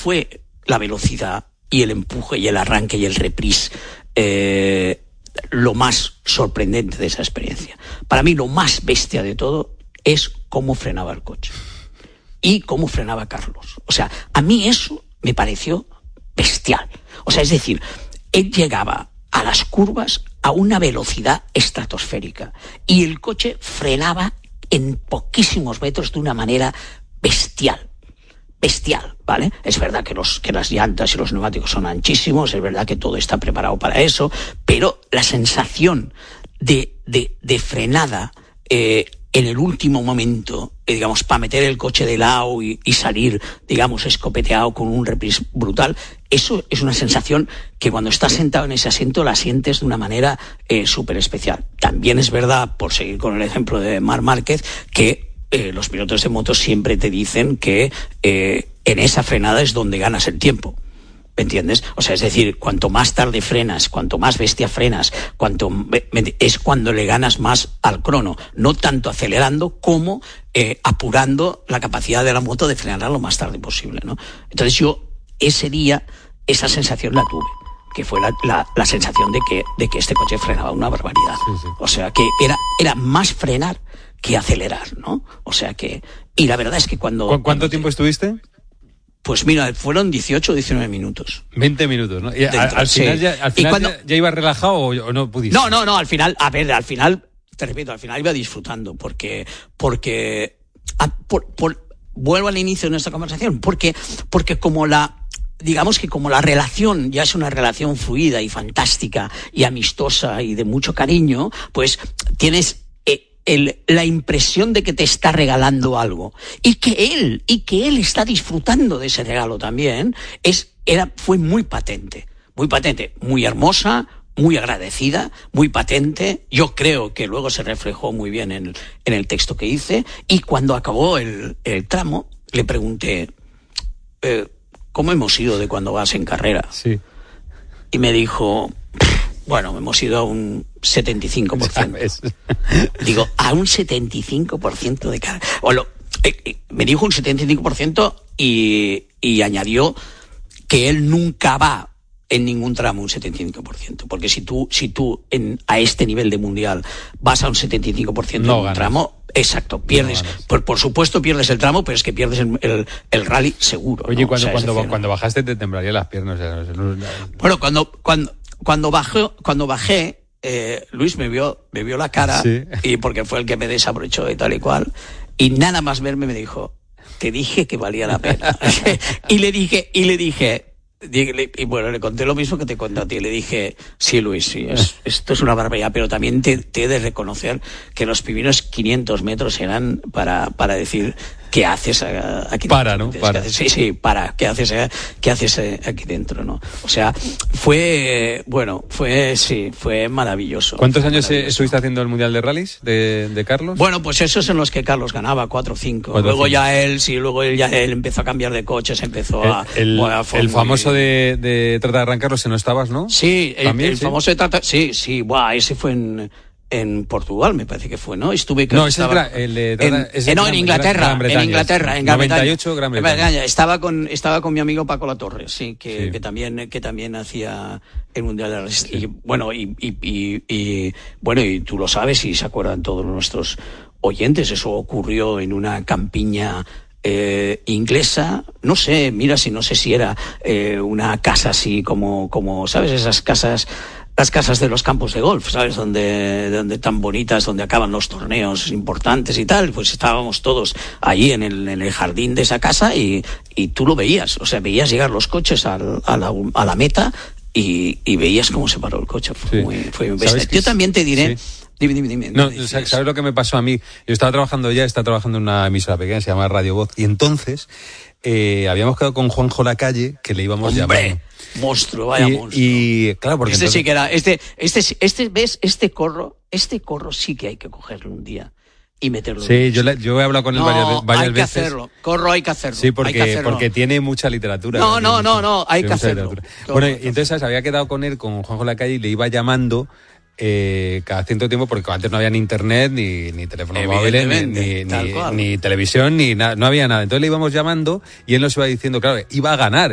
fue la velocidad y el empuje y el arranque y el reprise lo más sorprendente de esa experiencia. Para mí lo más bestia de todo es cómo frenaba el coche y cómo frenaba Carlos. O sea, a mí eso me pareció bestial. O sea, es decir, él llegaba a las curvas a una velocidad estratosférica y el coche frenaba en poquísimos metros de una manera bestial, ¿vale? Es verdad que las llantas y los neumáticos son anchísimos, es verdad que todo está preparado para eso, pero la sensación de frenada en el último momento, digamos, para meter el coche de lado y salir, digamos, escopeteado con un reprise brutal, eso es una sensación que cuando estás sentado en ese asiento la sientes de una manera súper especial. También es verdad, por seguir con el ejemplo de Marc Márquez, que los pilotos de motos siempre te dicen que en esa frenada es donde ganas el tiempo. ¿Me entiendes? O sea, es decir, cuanto más tarde frenas, cuanto más bestia frenas, es cuando le ganas más al crono, no tanto acelerando como apurando la capacidad de la moto de frenar lo más tarde posible, ¿no? Entonces yo ese día esa sensación la tuve, que fue la sensación de que este coche frenaba una barbaridad. Sí. O sea, que era más frenar que acelerar, ¿no? O sea que... Y la verdad es que ¿Cuánto tiempo estuviste? Pues mira, fueron 18 o 19 minutos. 20 minutos, ¿no? Y al final ya ibas relajado o no pudiste. No, al final, te repito, al final iba disfrutando porque vuelvo al inicio de nuestra conversación, porque como digamos que como la relación ya es una relación fluida y fantástica y amistosa y de mucho cariño, pues tienes la impresión de que te está regalando algo y que él está disfrutando de ese regalo también, fue muy patente, muy hermosa, muy agradecida, muy patente. Yo creo que luego se reflejó muy bien en el texto que hice, y cuando acabó el tramo le pregunté ¿cómo hemos ido de cuando vas en carrera? Sí. Y me dijo, bueno, hemos ido a un 75%. Digo, a un 75% de carrera. Me dijo un 75% y añadió que él nunca va en ningún tramo un 75%, porque si tú a este nivel de mundial vas a un 75% en un tramo, exacto, pierdes. Por supuesto pierdes el tramo, pero es que pierdes el rally seguro. Oye, ¿no? cuando bajaste te temblarían las piernas. Bueno, cuando bajé, Luis me vio la cara, sí. Y porque fue el que me desabrochó y tal y cual, y nada más verme me dijo, te dije que valía la pena. y le dije, y bueno, le conté lo mismo que te conté a ti. Le dije, sí, Luis, sí, esto es una barbaridad, pero también te he de reconocer que los primeros 500 metros eran para decir, ¿qué haces aquí dentro? ¿No? Para. ¿Qué haces aquí dentro, no? O sea, fue maravilloso. ¿Cuántos años estuviste haciendo el Mundial de Rallys de Carlos? Bueno, pues esos en los que Carlos ganaba, 4 o 5. Luego ya él empezó a cambiar de coches, empezó el famoso de Trata de Arrancarlo, no estabas, ¿no? Sí, el famoso de Trata, sí, ese fue en Portugal, me parece que fue, ¿no? En Inglaterra, en 98, Gran Bretaña. Estaba con mi amigo Paco Latorre, sí, que también hacía el Mundial de Rallys. Sí. Y tú lo sabes y se acuerdan todos nuestros oyentes, eso ocurrió en una campiña inglesa, no sé si era una casa así como ¿sabes? Esas casas, las casas de los campos de golf, ¿sabes? Donde tan bonitas, donde acaban los torneos importantes y tal. Pues estábamos todos allí en el jardín de esa casa y tú lo veías, o sea, veías llegar los coches a la meta y veías cómo se paró el coche. Fue muy bestia. Yo también te diré... Sí. Dime. No, ¿sabes lo que me pasó a mí? Yo estaba trabajando en una emisora pequeña, se llama Radio Voz, y entonces habíamos quedado con Juanjo Lacalle, que le íbamos llamando. Monstruo, vaya monstruo. Y claro, porque entonces... sí que era, ¿ves? Este corro sí que hay que cogerlo un día y meterlo. Sí, yo he hablado con él varias veces. Hay que hacerlo. Corro, hay que hacerlo. Sí, porque tiene mucha literatura. No, hay que hacerlo. Bueno, y entonces, ¿sabes? Había quedado con él, con Juanjo Lacalle, y le iba llamando cada cierto tiempo, porque antes no había ni internet, ni teléfonos móviles, ni televisión, ni nada, no había nada. Entonces le íbamos llamando y él nos iba diciendo, claro, iba a ganar.